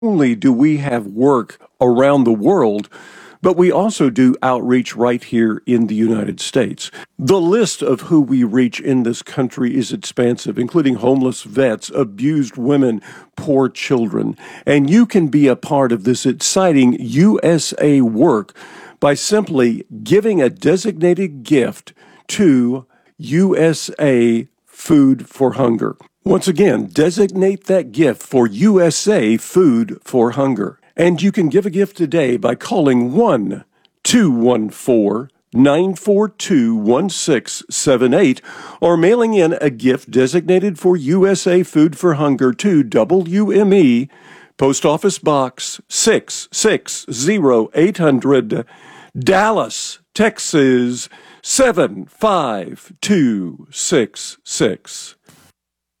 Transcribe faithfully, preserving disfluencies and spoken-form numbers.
only do we have work around the world, but we also do outreach right here in the United States. The list of who we reach in this country is expansive, including homeless vets, abused women, poor children. And you can be a part of this exciting U S A work by simply giving a designated gift to U S A Food for Hunger. Once again, designate that gift for U S A Food for Hunger. And you can give a gift today by calling one two one four, nine four two, one six seven eight or mailing in a gift designated for U S A Food for Hunger to W M E, Post Office Box six six zero eight hundred, Dallas, Texas seven five two six six.